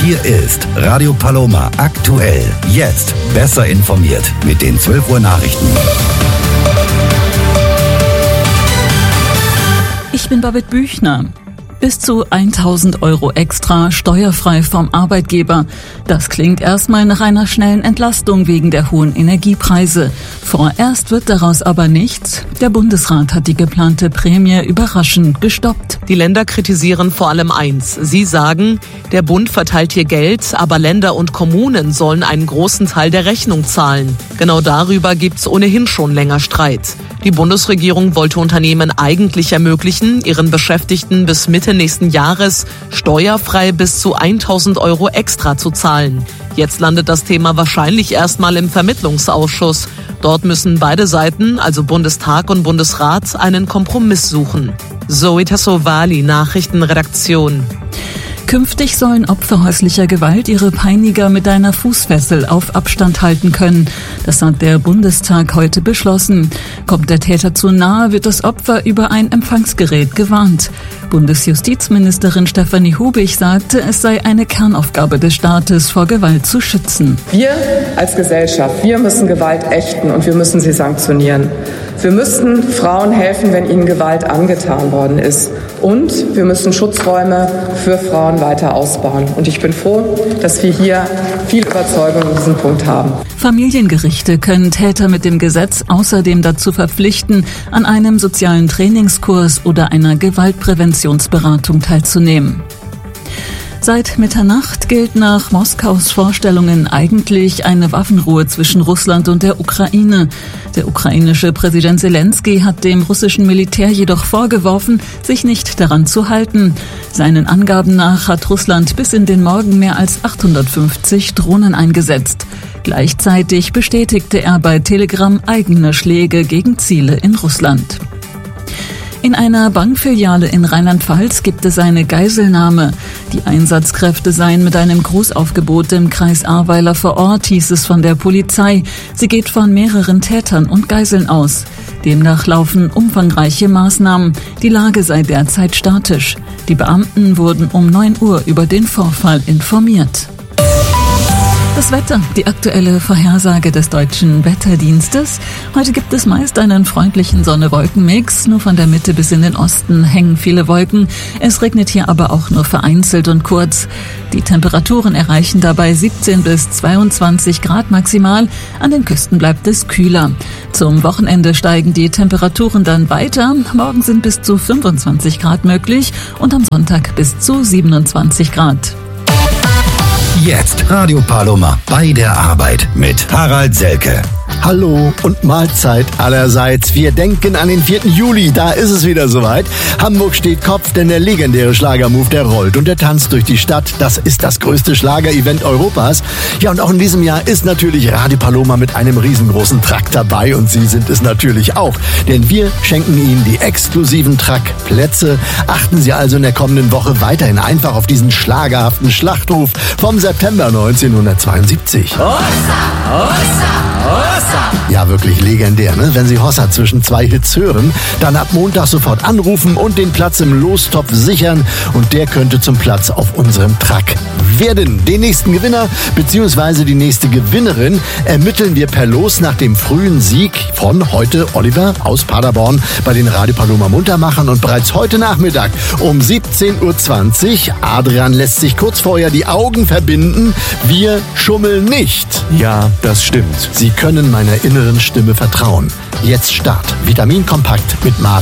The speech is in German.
Hier ist Radio Paloma aktuell. Jetzt besser informiert mit den 12 Uhr Nachrichten. Ich bin Babette Büchner. Bis zu 1.000 Euro extra, steuerfrei vom Arbeitgeber. Das klingt erstmal nach einer schnellen Entlastung wegen der hohen Energiepreise. Vorerst wird daraus aber nichts. Der Bundesrat hat die geplante Prämie überraschend gestoppt. Die Länder kritisieren vor allem eins. Sie sagen, der Bund verteilt hier Geld, aber Länder und Kommunen sollen einen großen Teil der Rechnung zahlen. Genau darüber gibt's ohnehin schon länger Streit. Die Bundesregierung wollte Unternehmen eigentlich ermöglichen, ihren Beschäftigten bis Mitte nächsten Jahres steuerfrei bis zu 1.000 Euro extra zu zahlen. Jetzt landet das Thema wahrscheinlich erstmal im Vermittlungsausschuss. Dort müssen beide Seiten, also Bundestag und Bundesrat, einen Kompromiss suchen. Zoe Tassovali, Nachrichtenredaktion. Künftig sollen Opfer häuslicher Gewalt ihre Peiniger mit einer Fußfessel auf Abstand halten können. Das hat der Bundestag heute beschlossen. Kommt der Täter zu nahe, wird das Opfer über ein Empfangsgerät gewarnt. Bundesjustizministerin Stefanie Hubich sagte, es sei eine Kernaufgabe des Staates, vor Gewalt zu schützen. Wir als Gesellschaft, wir müssen Gewalt ächten und wir müssen sie sanktionieren. Wir müssen Frauen helfen, wenn ihnen Gewalt angetan worden ist. Und wir müssen Schutzräume für Frauen weiter ausbauen. Und ich bin froh, dass wir hier viel Überzeugung in diesem Punkt haben. Familiengerichte können Täter mit dem Gesetz außerdem dazu verpflichten, an einem sozialen Trainingskurs oder einer Gewaltpräventionsberatung teilzunehmen. Seit Mitternacht gilt nach Moskaus Vorstellungen eigentlich eine Waffenruhe zwischen Russland und der Ukraine. Der ukrainische Präsident Selenskyj hat dem russischen Militär jedoch vorgeworfen, sich nicht daran zu halten. Seinen Angaben nach hat Russland bis in den Morgen mehr als 850 Drohnen eingesetzt. Gleichzeitig bestätigte er bei Telegram eigene Schläge gegen Ziele in Russland. In einer Bankfiliale in Rheinland-Pfalz gibt es eine Geiselnahme. Die Einsatzkräfte seien mit einem Großaufgebot im Kreis Ahrweiler vor Ort, hieß es von der Polizei. Sie geht von mehreren Tätern und Geiseln aus. Demnach laufen umfangreiche Maßnahmen. Die Lage sei derzeit statisch. Die Beamten wurden um 9 Uhr über den Vorfall informiert. Das Wetter, die aktuelle Vorhersage des Deutschen Wetterdienstes. Heute gibt es meist einen freundlichen Sonne-Wolken-Mix. Nur von der Mitte bis in den Osten hängen viele Wolken. Es regnet hier aber auch nur vereinzelt und kurz. Die Temperaturen erreichen dabei 17 bis 22 Grad maximal. An den Küsten bleibt es kühler. Zum Wochenende steigen die Temperaturen dann weiter. Morgen sind bis zu 25 Grad möglich und am Sonntag bis zu 27 Grad. Jetzt Radio Paloma bei der Arbeit mit Harald Selke. Hallo und Mahlzeit allerseits. Wir denken an den 4. Juli, da ist es wieder soweit. Hamburg steht Kopf, denn der legendäre Schlagermove, der rollt und der tanzt durch die Stadt. Das ist das größte Schlager-Event Europas. Ja, und auch in diesem Jahr ist natürlich Radio Paloma mit einem riesengroßen Truck dabei und Sie sind es natürlich auch. Denn wir schenken Ihnen die exklusiven Truckplätze. Achten Sie also in der kommenden Woche weiterhin einfach auf diesen schlagerhaften Schlachtruf vom September 1972. Hossa, Hossa, Hossa. Ja, wirklich legendär, ne? Wenn Sie Hossa zwischen 2 Hits hören, dann ab Montag sofort anrufen und den Platz im Lostopf sichern. Und der könnte zum Platz auf unserem Truck werden. Den nächsten Gewinner bzw. die nächste Gewinnerin ermitteln wir per Los nach dem frühen Sieg von heute Oliver aus Paderborn bei den Radio Paloma Muntermachern. Und bereits heute Nachmittag um 17.20 Uhr, Adrian lässt sich kurz vorher die Augen verbinden. Wir schummeln nicht. Ja, das stimmt. Sie können meiner inneren Stimme vertrauen. Jetzt Start. Vitamin Kompakt mit Mari.